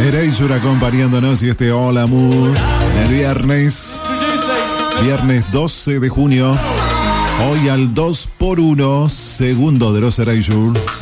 Erasure acompañándonos y este Hola Mood el viernes 12 de junio. Hoy al 2x1, segundo de los Erasure.